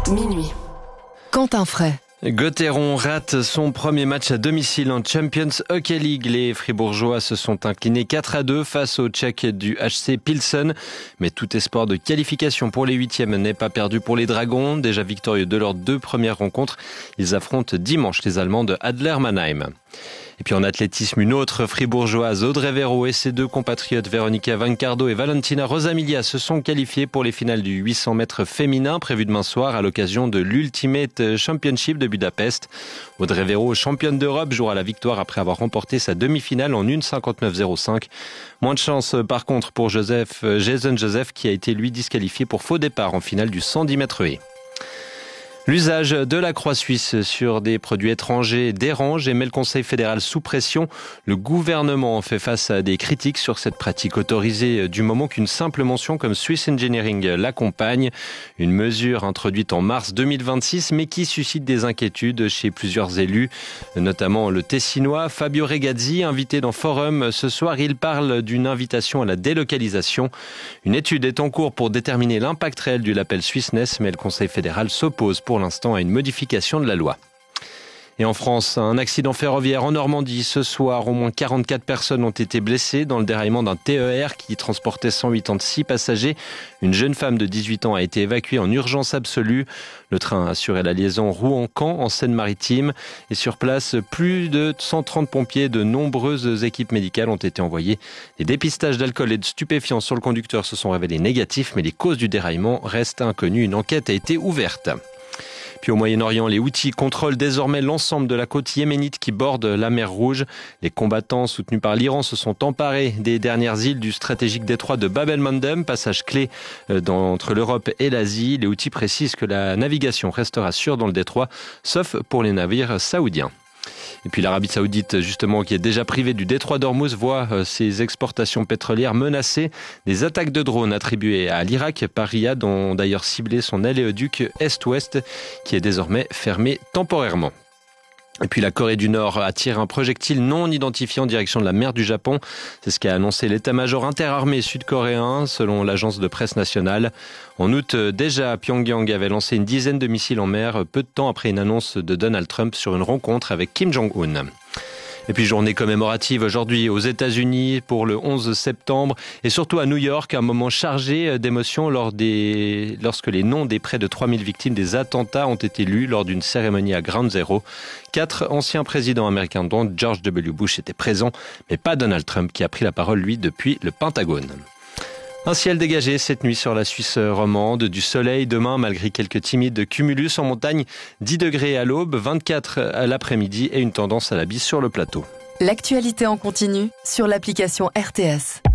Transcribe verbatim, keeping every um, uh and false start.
minuit. Quentin Fray. Götteron rate son premier match à domicile en Champions Hockey League. Les Fribourgeois se sont inclinés quatre à deux face aux Tchèques du H C Pilsen. Mais tout espoir de qualification pour les huitièmes n'est pas perdu pour les Dragons. Déjà victorieux de leurs deux premières rencontres, ils affrontent dimanche les Allemands de Adler Mannheim. Et puis en athlétisme, une autre fribourgeoise, Audrey Véro, et ses deux compatriotes Veronica Vancardo et Valentina Rosamilia se sont qualifiés pour les finales du huit cents mètres féminin prévues demain soir à l'occasion de l'Ultimate Championship de Budapest. Audrey Véro, championne d'Europe, jouera la victoire après avoir remporté sa demi-finale en une cinquante-neuf zéro cinq. Moins de chance par contre pour Joseph, Jason Joseph qui a été lui disqualifié pour faux départ en finale du cent dix mètres haies. L'usage de la croix suisse sur des produits étrangers dérange et met le Conseil fédéral sous pression. Le gouvernement fait face à des critiques sur cette pratique autorisée du moment qu'une simple mention comme Swiss Engineering l'accompagne. Une mesure introduite en mars deux mille vingt-six mais qui suscite des inquiétudes chez plusieurs élus, notamment le Tessinois Fabio Regazzi, invité dans Forum ce soir. Il parle d'une invitation à la délocalisation. Une étude est en cours pour déterminer l'impact réel du label Swissness, mais le Conseil fédéral s'oppose pour pour l'instant à une modification de la loi. Et en France, un accident ferroviaire en Normandie. Ce soir, au moins quarante-quatre personnes ont été blessées dans le déraillement d'un T E R qui transportait cent quatre-vingt-six passagers. Une jeune femme de dix-huit ans a été évacuée en urgence absolue. Le train assurait la liaison Rouen-Caen en Seine-Maritime. Et sur place, plus de cent trente pompiers, de nombreuses équipes médicales ont été envoyées. Les dépistages d'alcool et de stupéfiants sur le conducteur se sont révélés négatifs, mais les causes du déraillement restent inconnues. Une enquête a été ouverte. Puis au Moyen-Orient, les Houthis contrôlent désormais l'ensemble de la côte yéménite qui borde la mer Rouge. Les combattants soutenus par l'Iran se sont emparés des dernières îles du stratégique détroit de Bab el-Mandeb, passage clé entre l'Europe et l'Asie. Les Houthis précisent que la navigation restera sûre dans le détroit, sauf pour les navires saoudiens. Et puis l'Arabie Saoudite, justement, qui est déjà privée du détroit d'Ormuz, voit ses exportations pétrolières menacées. Des attaques de drones attribuées à l'Irak par Riyad ont d'ailleurs ciblé son aléoduc Est-Ouest, qui est désormais fermé temporairement. Et puis la Corée du Nord attire un projectile non identifié en direction de la mer du Japon. C'est ce qu'a annoncé l'état-major interarmé sud-coréen, selon l'agence de presse nationale. En août, déjà, Pyongyang avait lancé une dizaine de missiles en mer, peu de temps après une annonce de Donald Trump sur une rencontre avec Kim Jong-un. Et puis journée commémorative aujourd'hui aux États-Unis pour le onze septembre et surtout à New York, un moment chargé d'émotions lors des, lorsque les noms des près de trois mille victimes des attentats ont été lus lors d'une cérémonie à Ground Zero. Quatre anciens présidents américains dont George W. Bush étaient présents, mais pas Donald Trump qui a pris la parole lui depuis le Pentagone. Un ciel dégagé cette nuit sur la Suisse romande, du soleil demain malgré quelques timides cumulus en montagne, dix degrés à l'aube, vingt-quatre à l'après-midi et une tendance à la bise sur le plateau. L'actualité en continu sur l'application R T S.